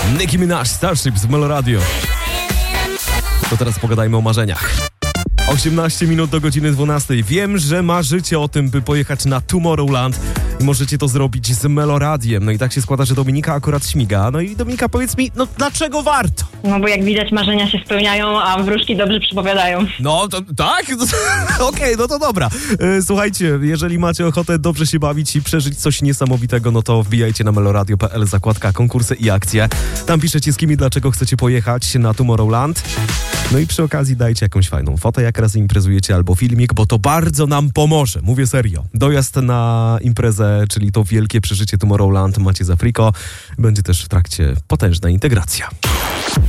Nicki Minaj, Starships w Melo Radio. To teraz pogadajmy o marzeniach. 18 minut do godziny 12. Wiem, że marzycie o tym, by pojechać na Tomorrowland i możecie to zrobić z Melo Radiem. No i tak się składa, że Dominika akurat śmiga. No i Dominika, powiedz mi, no dlaczego warto? No bo jak widać marzenia się spełniają, a wróżki dobrze przypowiadają. No, to tak? Okej, no to dobra. Słuchajcie, jeżeli macie ochotę dobrze się bawić i przeżyć coś niesamowitego, no to wbijajcie na meloradio.pl, zakładka konkursy i akcje. Tam piszecie z kim i dlaczego chcecie pojechać na Tomorrowland. No i przy okazji dajcie jakąś fajną fotę, jak raz imprezujecie, albo filmik, bo to bardzo nam pomoże. Mówię serio. Dojazd na imprezę, czyli to wielkie przeżycie Tomorrowland macie za friko. Będzie też w trakcie potężna integracja.